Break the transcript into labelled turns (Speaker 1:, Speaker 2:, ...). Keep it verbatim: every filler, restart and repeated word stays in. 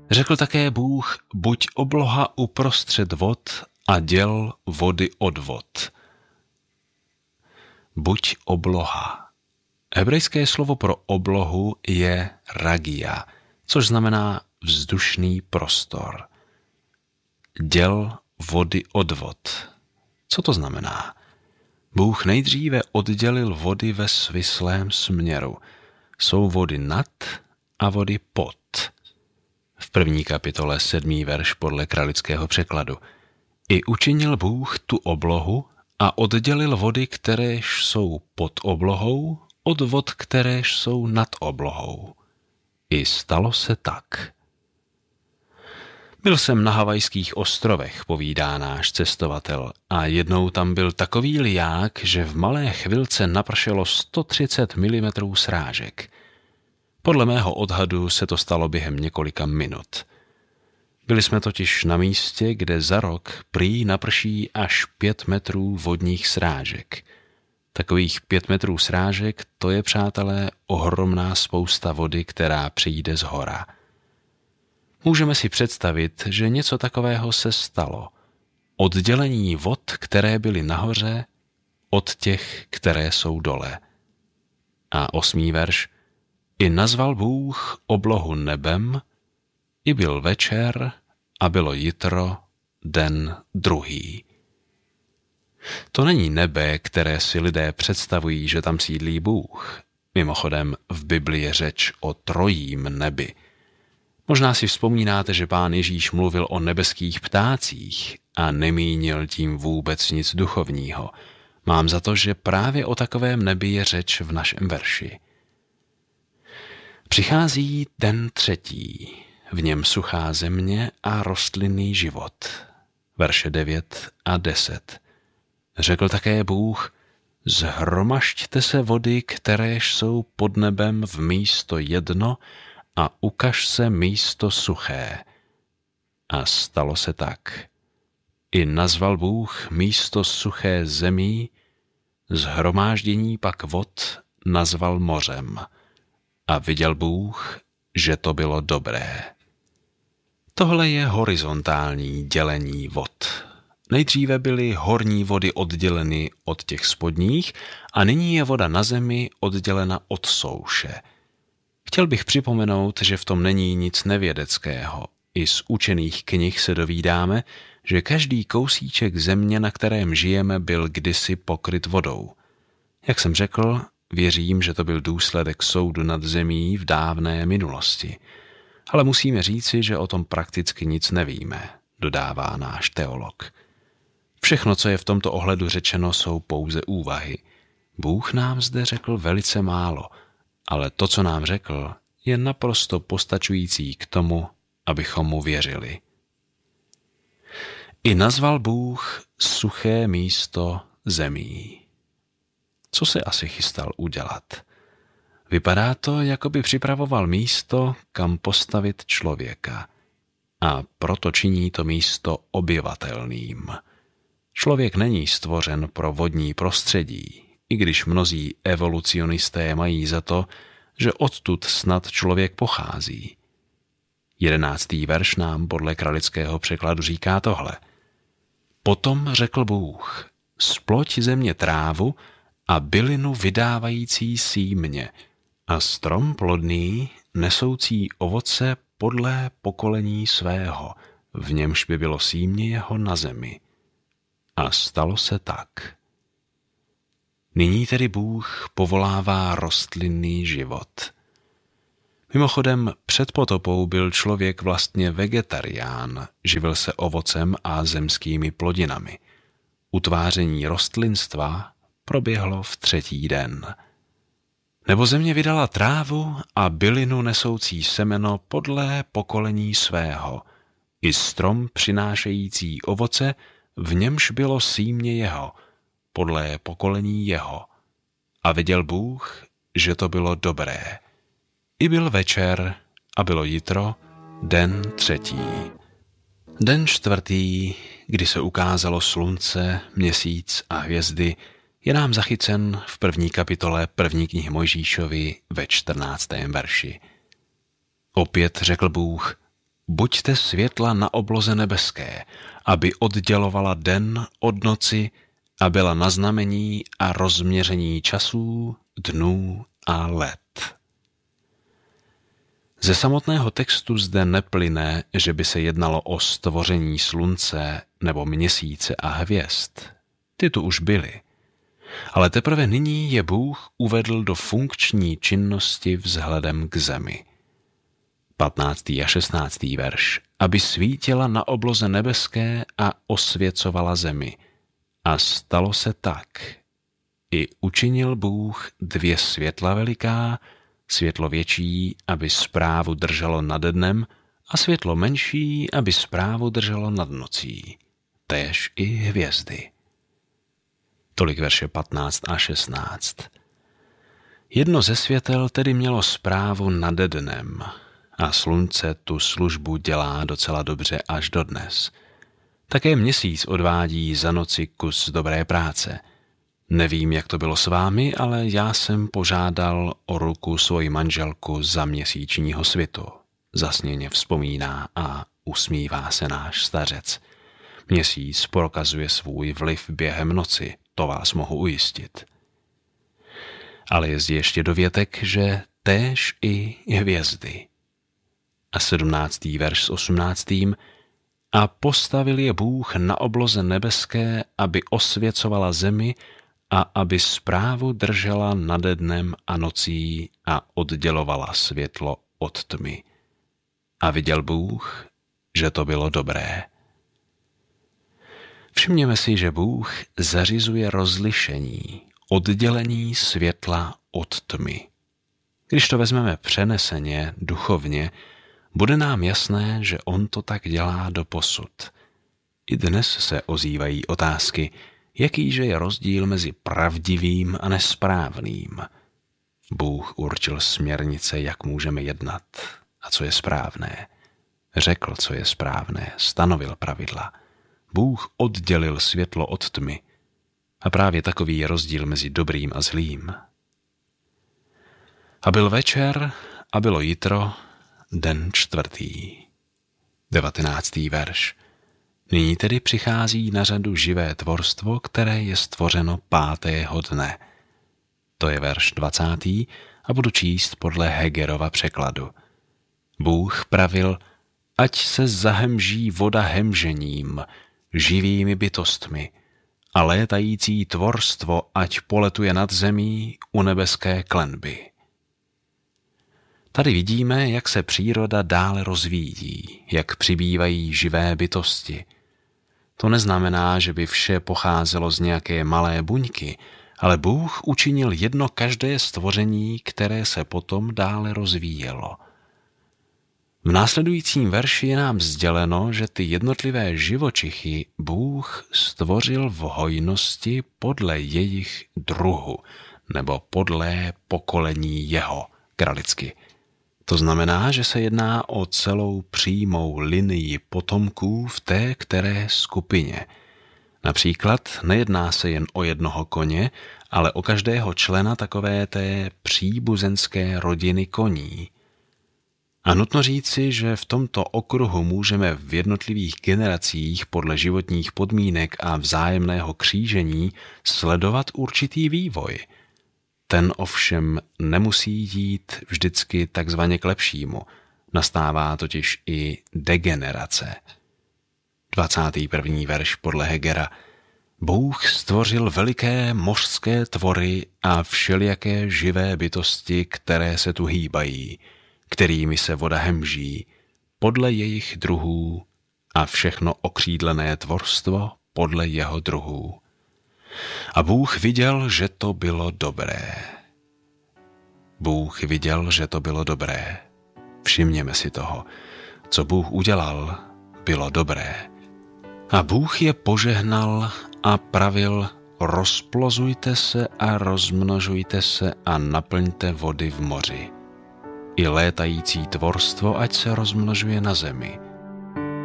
Speaker 1: Řekl také Bůh, buď obloha uprostřed vod a děl vody od vod. Buď obloha. Hebrejské slovo pro oblohu je ragia, což znamená vzdušný prostor. Děl vody od vod. Co to znamená? Bůh nejdříve oddělil vody ve svislém směru. Jsou vody nad a vody pod. V první kapitole sedmý verš podle kralického překladu. I učinil Bůh tu oblohu a oddělil vody, kteréž jsou pod oblohou, od vod, kteréž jsou nad oblohou. I stalo se tak. Byl jsem na Havajských ostrovech, povídá náš cestovatel, a jednou tam byl takový liják, že v malé chvilce napršelo sto třicet milimetrů srážek. Podle mého odhadu se to stalo během několika minut. Byli jsme totiž na místě, kde za rok prý naprší až pět metrů vodních srážek. Takových pět metrů srážek, to je, přátelé, ohromná spousta vody, která přijde z hora. Můžeme si představit, že něco takového se stalo. Oddělení vod, které byly nahoře, od těch, které jsou dole. A osmý verš. I nazval Bůh oblohu nebem, i byl večer a bylo jitro, den druhý. To není nebe, které si lidé představují, že tam sídlí Bůh. Mimochodem, v Bibli je řeč o trojím nebi. Možná si vzpomínáte, že Pán Ježíš mluvil o nebeských ptácích a nemínil tím vůbec nic duchovního. Mám za to, že právě o takovém nebi je řeč v našem verši. Přichází den třetí, v něm suchá země a rostlinný život. Verše devět a deset. Řekl také Bůh, zhromažďte se vody, kteréž jsou pod nebem v místo jedno a ukaž se místo suché. A stalo se tak. I nazval Bůh místo suché zemí, zhromáždění pak vod nazval mořem. A viděl Bůh, že to bylo dobré. Tohle je horizontální dělení vod. Nejdříve byly horní vody odděleny od těch spodních a nyní je voda na zemi oddělena od souše. Chtěl bych připomenout, že v tom není nic nevědeckého. I z učených knih se dovídáme, že každý kousíček země, na kterém žijeme, byl kdysi pokryt vodou. Jak jsem řekl, věřím, že to byl důsledek soudu nad zemí v dávné minulosti. Ale musíme říci, že o tom prakticky nic nevíme, dodává náš teolog. Všechno, co je v tomto ohledu řečeno, jsou pouze úvahy. Bůh nám zde řekl velice málo, ale to, co nám řekl, je naprosto postačující k tomu, abychom mu věřili. I nazval Bůh suché místo zemí. Co se asi chystal udělat? Vypadá to, jako by připravoval místo, kam postavit člověka. A proto činí to místo obyvatelným. Člověk není stvořen pro vodní prostředí, i když mnozí evolucionisté mají za to, že odtud snad člověk pochází. Jedenáctý verš nám podle kralického překladu říká tohle. Potom řekl Bůh, sploť země trávu a bylinu vydávající símě a strom plodný, nesoucí ovoce podle pokolení svého, v němž by bylo símě jeho na zemi. A stalo se tak. Nyní tedy Bůh povolává rostlinný život. Mimochodem, před potopou byl člověk vlastně vegetarián, živil se ovocem a zemskými plodinami. Utváření rostlinstva proběhlo v třetí den. Nebo země vydala trávu a bylinu nesoucí semeno podle pokolení svého, i strom přinášející ovoce, v němž bylo símě jeho, podle pokolení jeho. A viděl Bůh, že to bylo dobré. I byl večer a bylo jitro, den třetí. Den čtvrtý, kdy se ukázalo slunce, měsíc a hvězdy, je nám zachycen v první kapitole první knihy Mojžíšovi ve čtrnáctém verši. Opět řekl Bůh, buďte světla na obloze nebeské, aby oddělovala den od noci a byla na znamení a rozměření časů, dnů a let. Ze samotného textu zde neplyne, že by se jednalo o stvoření slunce nebo měsíce a hvězd. Ty tu už byly. Ale teprve nyní je Bůh uvedl do funkční činnosti vzhledem k zemi. patnáctý a šestnáctý verš. Aby svítila na obloze nebeské a osvěcovala zemi. A stalo se tak. I učinil Bůh dvě světla veliká, světlo větší, aby správu drželo nad dnem, a světlo menší, aby správu drželo nad nocí. Též i hvězdy. Tolik verše patnáct a šestnáct. Jedno ze světel tedy mělo správu nad dnem a slunce tu službu dělá docela dobře až dodnes. Také měsíc odvádí za noci kus dobré práce. Nevím, jak to bylo s vámi, ale já jsem požádal o ruku svoji manželku za měsíčního svitu. Zasněně vzpomíná a usmívá se náš stařec. Měsíc prokazuje svůj vliv během noci, to vás mohu ujistit. Ale je zde ještě dovětek, že též i hvězdy. A sedmnáctý verš s osmnáctým. A postavil je Bůh na obloze nebeské, aby osvěcovala zemi a aby správu držela nad dnem a nocí a oddělovala světlo od tmy. A viděl Bůh, že to bylo dobré. Všimněme si, že Bůh zařizuje rozlišení, oddělení světla od tmy. Když to vezmeme přeneseně, duchovně, bude nám jasné, že on to tak dělá doposud. I dnes se ozývají otázky, jakýže je rozdíl mezi pravdivým a nesprávným. Bůh určil směrnice, jak můžeme jednat a co je správné. Řekl, co je správné, stanovil pravidla. Bůh oddělil světlo od tmy a právě takový je rozdíl mezi dobrým a zlým. A byl večer a bylo jitro, den čtvrtý. Devatenáctý verš. Nyní tedy přichází na řadu živé tvorstvo, které je stvořeno pátého dne. To je verš dvacátý a budu číst podle Hegerova překladu. Bůh pravil, ať se zahemží voda hemžením, živými bytostmi, a létající tvorstvo ať poletuje nad zemí u nebeské klenby. Tady vidíme, jak se příroda dále rozvíjí, jak přibývají živé bytosti. To neznamená, že by vše pocházelo z nějaké malé buňky, ale Bůh učinil jedno každé stvoření, které se potom dále rozvíjelo. V následujícím verši je nám sděleno, že ty jednotlivé živočichy Bůh stvořil v hojnosti podle jejich druhu, nebo podle pokolení jeho, kralicky. To znamená, že se jedná o celou přímou linii potomků v té které skupině. Například nejedná se jen o jednoho koně, ale o každého člena takové té příbuzenské rodiny koní. A nutno říci, že v tomto okruhu můžeme v jednotlivých generacích podle životních podmínek a vzájemného křížení sledovat určitý vývoj. Ten ovšem nemusí jít vždycky takzvaně k lepšímu. Nastává totiž i degenerace. dvacátý první verš podle Hegera. Bůh stvořil veliké mořské tvory a všelijaké živé bytosti, které se tu hýbají, kterými se voda hemží, podle jejich druhů a všechno okřídlené tvorstvo podle jeho druhů. A Bůh viděl, že to bylo dobré. Bůh viděl, že to bylo dobré. Všimněme si toho. Co Bůh udělal, bylo dobré. A Bůh je požehnal a pravil, rozplozujte se a rozmnožujte se a naplňte vody v moři. I létající tvorstvo, ať se rozmnožuje na zemi.